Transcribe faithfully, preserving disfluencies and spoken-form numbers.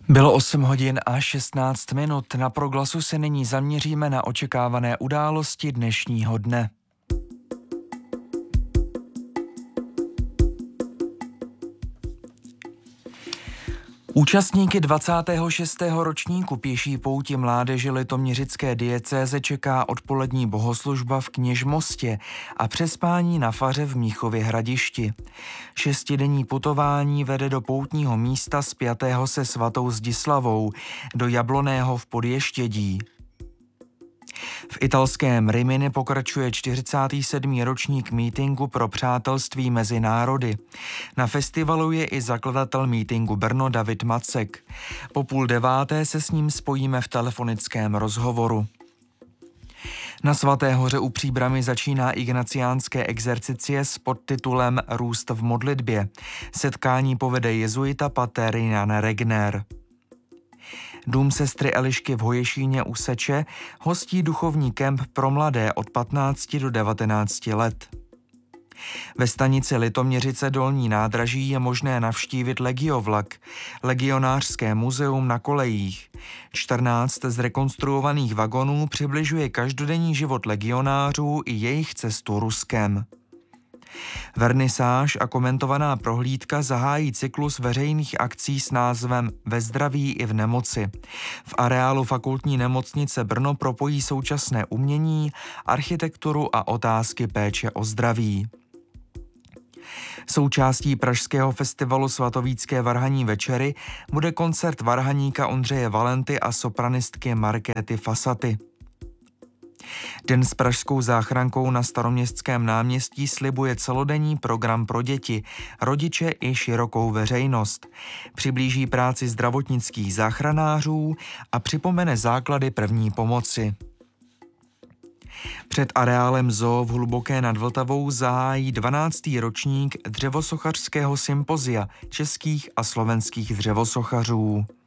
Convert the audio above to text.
Bylo osm hodin a šestnáct minut. Na Proglasu se nyní zaměříme na očekávané události dnešního dne. Účastníky dvacátého šestého ročníku pěší pouti mládeže litoměřické diecéze čeká odpolední bohoslužba v Kněžmostě a přespání na faře v Mnichově Hradišti. Šestidenní putování vede do poutního místa spjatého se svatou Zdislavou, do Jabloného v Podještědí. V italském Rimini pokračuje čtyřicátý sedmý ročník mítinku pro přátelství mezi národy. Na festivalu je i zakladatel mítinku Brno David Macek. Po půl deváté se s ním spojíme v telefonickém rozhovoru. Na Svaté hoře u Příbrami začíná ignaciánské exercicie s podtitulem Růst v modlitbě. Setkání povede jezuita pater Jan Regner. Dům sestry Elišky v Hoješíně u Seče hostí duchovní kemp pro mladé od patnácti do devatenácti let. Ve stanici Litoměřice Dolní nádraží je možné navštívit legiovlak, legionářské muzeum na kolejích. čtrnáct zrekonstruovaných vagonů přibližuje každodenní život legionářů i jejich cestu Ruskem. Vernisáž a komentovaná prohlídka zahájí cyklus veřejných akcí s názvem Ve zdraví i v nemoci. V areálu Fakultní nemocnice Brno propojí současné umění, architekturu a otázky péče o zdraví. Součástí pražského festivalu Svatovícké varhanní večery bude koncert varhaníka Ondřeje Valenty a sopranistky Markéty Fasaty. Den s pražskou záchrankou na Staroměstském náměstí slibuje celodenní program pro děti, rodiče i širokou veřejnost. Přiblíží práci zdravotnických záchranářů a připomene základy první pomoci. Před areálem zoo v Hluboké nad Vltavou zahájí dvanáctý ročník dřevosochařského sympozia českých a slovenských dřevosochařů.